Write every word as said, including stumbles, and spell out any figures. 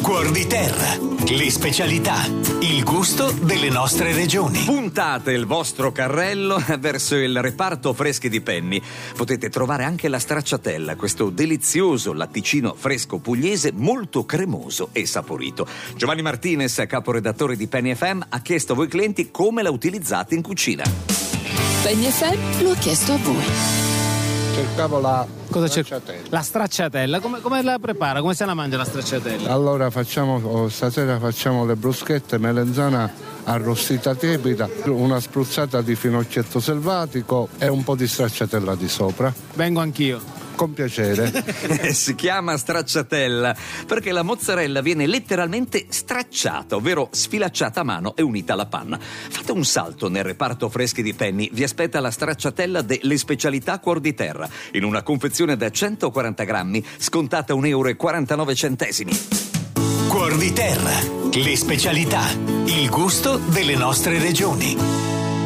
Cuor di terra, le specialità, il gusto delle nostre regioni. Puntate il vostro carrello verso il reparto freschi di Penny. Potete trovare anche la stracciatella, questo delizioso latticino fresco pugliese molto cremoso e saporito. Giovanni Martinez, caporedattore di Penny F M, ha chiesto a voi clienti come la utilizzate in cucina. Penny F M lo ha chiesto a voi. Cercavo la Cosa c'è? stracciatella. La stracciatella, come, come la prepara? Come se la mangia la stracciatella? Allora facciamo, oh, stasera facciamo le bruschette, melenzana arrostita tiepida, una spruzzata di finocchietto selvatico e un po' di stracciatella di sopra. Vengo anch'io. Con piacere. Si chiama stracciatella perché la mozzarella viene letteralmente stracciata, ovvero sfilacciata a mano e unita alla panna. Fate un salto nel reparto freschi di Penny, vi aspetta la stracciatella delle specialità Cuor di terra, in una confezione da centoquaranta grammi, scontata un euro e quarantanove centesimi. Cuor di terra, le specialità, il gusto delle nostre regioni.